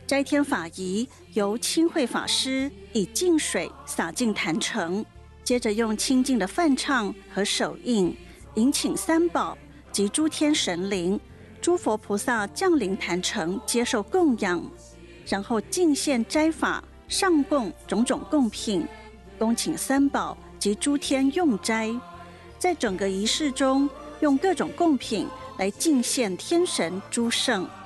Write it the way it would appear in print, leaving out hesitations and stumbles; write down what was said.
斋天法仪由清慧法师以净水洒进坛城，接着用清净的梵唱和手印迎请三宝及诸天神灵、诸佛菩萨降临坛城接受供养，然后敬献斋法，上供种种贡品，恭请三宝及诸天用斋。在整个仪式中，用各种贡品来敬献天神诸圣。